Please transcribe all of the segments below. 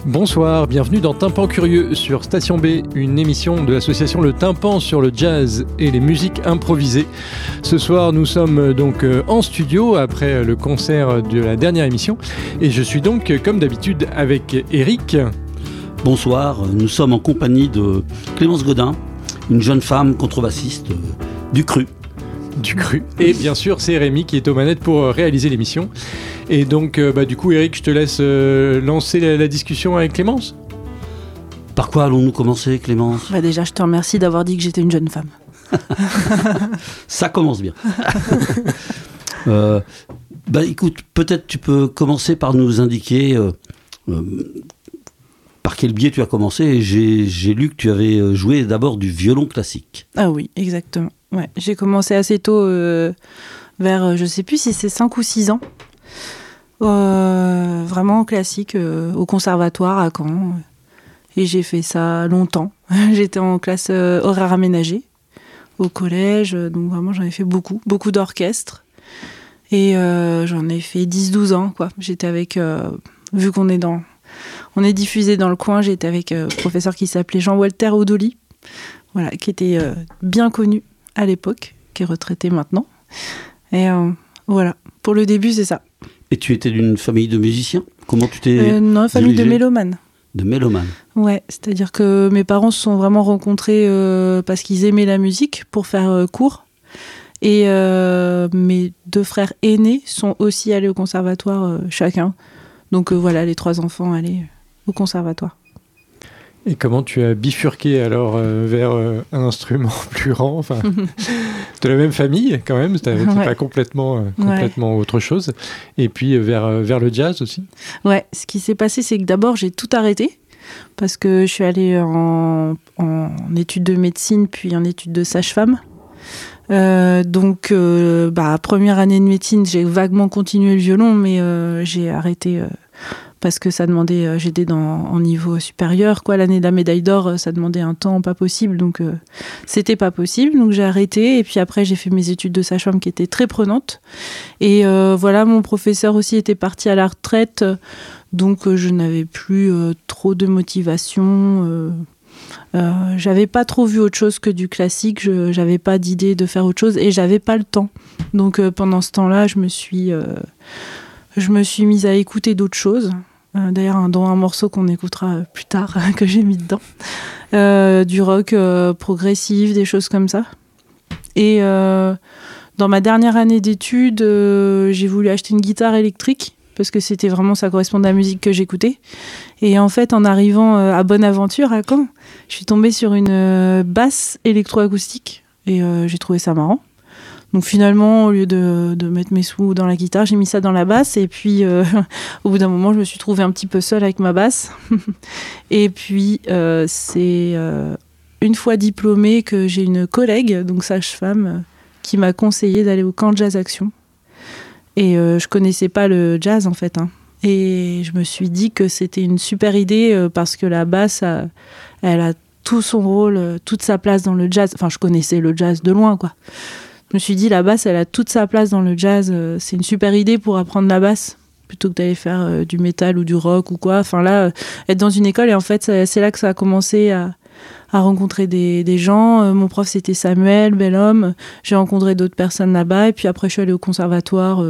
Bonsoir, bienvenue dans Tympan Curieux sur Station B, une émission de l'association Le Tympan sur le jazz et les musiques improvisées. Ce soir, nous sommes donc en studio après le concert de la dernière émission et je suis donc comme d'habitude avec Eric. Bonsoir, nous sommes en compagnie de Clémence Godin, une jeune femme contrebassiste du Cru. Et bien sûr, c'est Rémi qui est aux manettes pour réaliser l'émission. Et donc, du coup, Eric, je te laisse lancer la discussion avec Clémence. Par quoi allons-nous commencer, Clémence ? Déjà, je te remercie d'avoir dit que j'étais une jeune femme. Ça commence bien. Écoute, peut-être tu peux commencer par nous indiquer par quel biais tu as commencé. J'ai lu que tu avais joué d'abord du violon classique. Ah oui, exactement. Ouais, j'ai commencé assez tôt, vers, je sais plus si c'est 5 ou 6 ans. Vraiment classique, au conservatoire à Caen. Et j'ai fait ça longtemps. J'étais en classe horaire aménagée, au collège. Donc vraiment, j'en ai fait beaucoup d'orchestres. Et j'en ai fait 10-12 ans, quoi. J'étais avec, vu qu'on est on est diffusé dans le coin, j'étais avec un professeur qui s'appelait Jean-Walter Odoli, voilà, qui était bien connu à l'époque, qui est retraité maintenant. Et voilà, pour le début, c'est ça. Et tu étais d'une famille de musiciens ? Comment tu t'es Non, une famille de mélomanes. De mélomanes. Ouais, c'est-à-dire que mes parents se sont vraiment rencontrés parce qu'ils aimaient la musique pour faire cours. Et mes 2 frères aînés sont aussi allés au conservatoire chacun. Donc voilà, les 3 enfants allaient au conservatoire. Et comment tu as bifurqué alors vers un instrument plus rang, enfin, de la même famille quand même, c'était pas complètement autre chose, et puis vers le jazz aussi. Ouais, ce qui s'est passé, c'est que d'abord j'ai tout arrêté, parce que je suis allée en études de médecine, puis en études de sage-femme. Donc, première année de médecine, j'ai vaguement continué le violon, mais j'ai arrêté parce que ça demandait, j'étais en niveau supérieur, quoi. L'année de la médaille d'or, ça demandait un temps pas possible, donc c'était pas possible, donc j'ai arrêté. Et puis après, j'ai fait mes études de sage-femme qui étaient très prenantes. Et voilà, mon professeur aussi était parti à la retraite, donc je n'avais plus trop de motivation. J'avais pas trop vu autre chose que du classique, j'avais pas d'idée de faire autre chose et j'avais pas le temps. Donc pendant ce temps-là, je me suis mise à écouter d'autres choses. D'ailleurs, dont un morceau qu'on écoutera plus tard, que j'ai mis dedans. Du rock progressif, des choses comme ça. Et dans ma dernière année d'études, j'ai voulu acheter une guitare électrique parce que c'était vraiment, ça correspondait à la musique que j'écoutais. Et en fait, en arrivant à Bonaventure, à Caen, je suis tombée sur une basse électroacoustique et j'ai trouvé ça marrant. Donc finalement, au lieu de mettre mes sous dans la guitare, j'ai mis ça dans la basse. Et puis, au bout d'un moment, je me suis trouvée un petit peu seule avec ma basse. Et puis, c'est une fois diplômée que j'ai une collègue, donc sage-femme, qui m'a conseillé d'aller au camp de jazz action. Et je connaissais pas le jazz, en fait. Et je me suis dit que c'était une super idée parce que la basse, elle a tout son rôle, toute sa place dans le jazz. Enfin, je connaissais le jazz de loin, quoi. Je me suis dit, la basse, elle a toute sa place dans le jazz. C'est une super idée pour apprendre la basse, plutôt que d'aller faire du métal ou du rock ou quoi. Enfin là, être dans une école, et en fait, c'est là que ça a commencé à rencontrer des gens. Mon prof, c'était Samuel, bel homme. J'ai rencontré d'autres personnes là-bas. Et puis après, je suis allée au conservatoire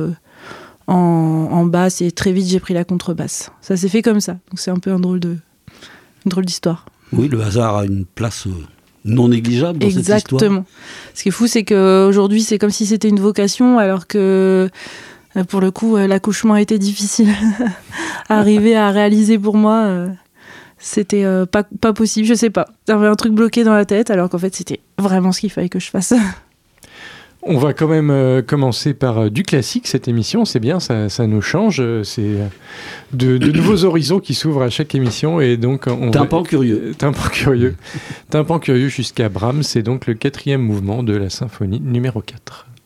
en basse. Et très vite, j'ai pris la contrebasse. Ça s'est fait comme ça. Donc c'est un peu une drôle d'histoire. Oui, le hasard a une place non négligeable dans cette histoire. Exactement. Ce qui est fou, c'est qu'aujourd'hui, c'est comme si c'était une vocation, alors que, pour le coup, l'accouchement a été difficile à arriver à réaliser pour moi. C'était pas possible, je sais pas. J'avais un truc bloqué dans la tête, alors qu'en fait, c'était vraiment ce qu'il fallait que je fasse. On va quand même commencer par du classique, cette émission, c'est bien, ça nous change, c'est de nouveaux horizons qui s'ouvrent à chaque émission, et donc Tympan curieux. Tympan curieux jusqu'à Brahms, c'est donc le 4e mouvement de la symphonie numéro 4.